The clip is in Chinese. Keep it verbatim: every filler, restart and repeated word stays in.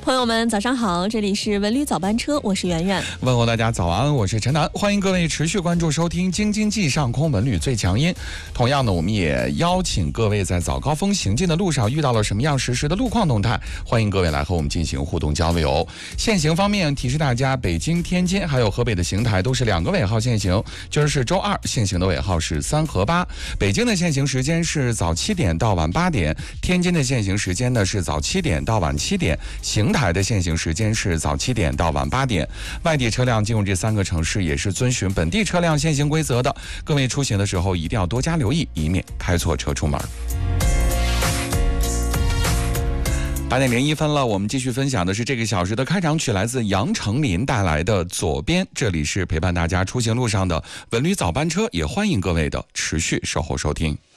朋友们早上好，这里是文旅早班车，我是圆圆。 问候大家早安，我是陈楠，欢迎各位持续关注收听京津冀上空文旅最强音。同样呢，我们也邀请各位在早高峰行进的路上遇到了什么样实时的路况动态，欢迎各位来和我们进行互动交流。限行方面提示大家，北京、天津还有河北的邢台都是两个尾号限行，今儿是周二，限行的尾号是三和八。北京的限行时间是早七点到晚八点，天津的限行时间呢是早七点到晚七点，邢台的限行时间是早七点到晚八点。外地车辆进入这三个城市也是遵循本地车辆限行规则的，各位出行的时候一定要多加留意，以免开错车出门。八点零一分了，我们继续分享的是这个小时的开场曲，来自杨丞琳带来的《左边》。这里是陪伴大家出行路上的文旅早班车，也欢迎各位的持续守候收听。